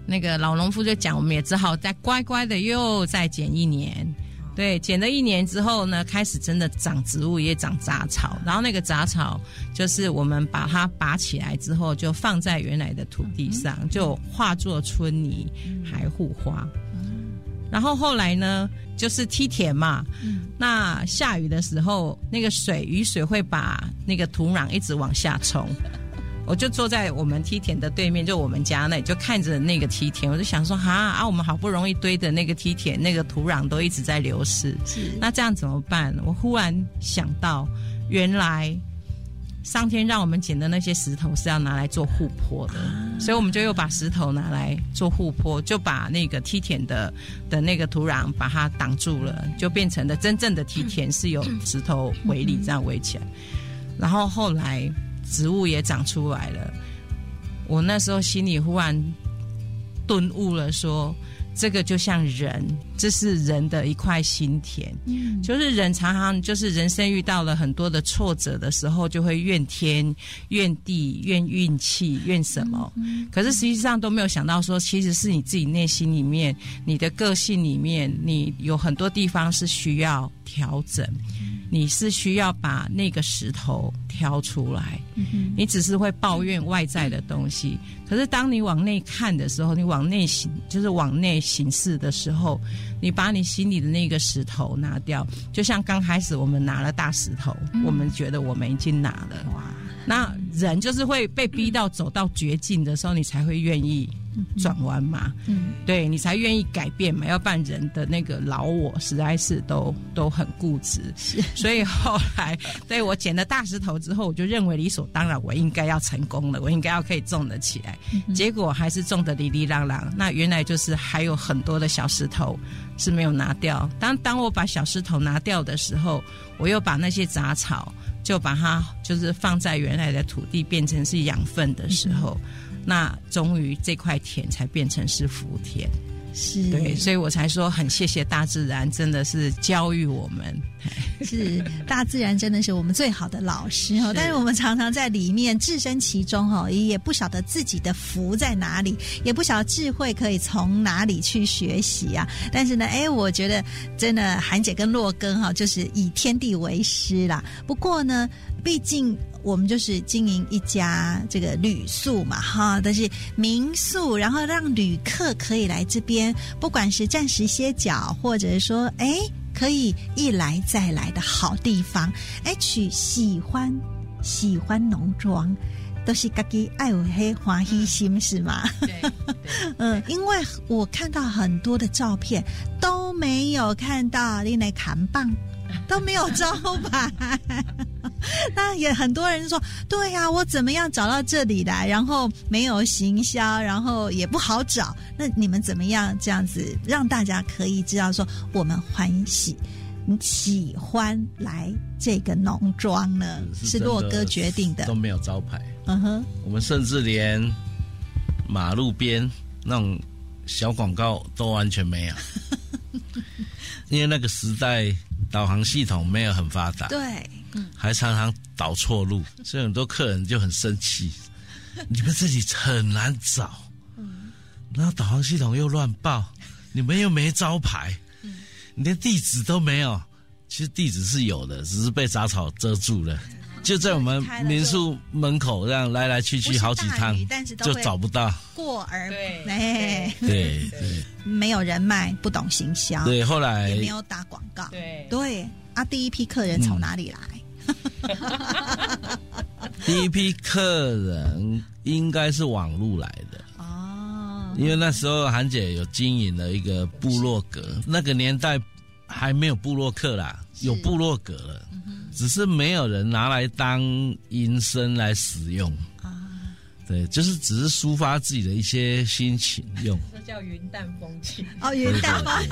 那个老农夫就讲，我们也只好再乖乖的又再剪1年。对，剪了1年之后呢，开始真的长植物，也长杂草。然后那个杂草就是我们把它拔起来之后，就放在原来的土地上，就化作春泥，还护花。然后后来呢，就是梯田嘛，那下雨的时候，那个雨水会把那个土壤一直往下冲。我就坐在我们梯田的对面，就我们家那里，就看着那个梯田，我就想说我们好不容易堆的那个梯田，那个土壤都一直在流失，那这样怎么办？我忽然想到，原来上天让我们捡的那些石头是要拿来做护坡的，所以我们就又把石头拿来做护坡，就把那个梯田的那个土壤把它挡住了，就变成了真正的梯田是有石头围篱这样围起来。然后后来植物也长出来了，我那时候心里忽然顿悟了说，这个就像人，这是人的一块心田，就是人常常就是人生遇到了很多的挫折的时候，就会怨天怨地怨运气怨什么，可是实际上都没有想到说，其实是你自己内心里面，你的个性里面，你有很多地方是需要调整，你是需要把那个石头挑出来，你只是会抱怨外在的东西，可是当你往内看的时候，你往内行，就是往内行事的时候，你把你心里的那个石头拿掉，就像刚开始我们拿了大石头，我们觉得我们已经拿了，那人就是会被逼到走到绝境的时候，你才会愿意转弯嘛，对，你才愿意改变嘛，要不然人的那个老我实在是都很固执，所以后来对我捡了大石头之后，我就认为理所当然我应该要成功了，我应该要可以种得起来，结果还是种得哩哩啷啷，那原来就是还有很多的小石头是没有拿掉，当我把小石头拿掉的时候，我又把那些杂草就把它就是放在原来的土地变成是养分的时候，那终于这块田才变成是福田，是，对，所以我才说很谢谢大自然，真的是教育我们， 是大自然真的是我们最好的老师哦。但是我们常常在里面置身其中哦，也不晓得自己的福在哪里，也不晓得智慧可以从哪里去学习啊。但是呢，我觉得真的韩姐跟洛根哈，就是以天地为师啦。不过呢，毕竟我们就是经营一家这个旅宿嘛哈，但是民宿，然后让旅客可以来这边，不管是暂时歇脚，或者是说可以一来再来的好地方，去喜欢农庄，都是自己爱有黑欢喜心是吗？对，因为我看到很多的照片都没有看到你来看棒，都没有招牌。那也很多人说，对呀，我怎么样找到这里来，然后没有行销，然后也不好找，那你们怎么样这样子让大家可以知道说我们喜欢来这个农庄呢？是洛哥决定的， 都没有招牌。我们甚至连马路边那种小广告都完全没有。因为那个时代导航系统没有很发达，对，还常常导错路，所以很多客人就很生气，你们这里很难找，然后导航系统又乱报，你们又没招牌，你连地址都没有。其实地址是有的，只是被杂草遮住了，就在我们民宿门口这样来来去去好几趟，就找不到， 过而对， 没有人脉，不懂行销， 对，后来也没有打广告，对啊，第一批客人从哪里来？ 第一批客人应该是网路来的哦，因为那时候韩姐有经营了一个部落格，那个年代还没有部落客啦，有部落格了，只是没有人拿来当营生来使用啊。对，就是只是抒发自己的一些心情用。 这叫云淡风轻云淡风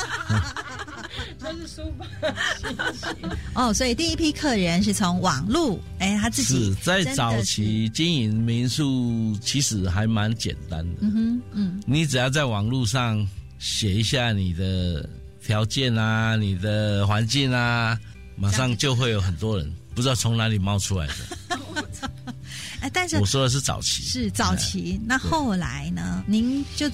就是抒发心情所以第一批客人是从网路，他自己是在早期经营民宿，其实还蛮简单的。你只要在网路上写一下你的条件啊，你的环境啊，马上就会有很多人不知道从哪里冒出来的。 但是我说的是早期， 是早期。那后来呢？您就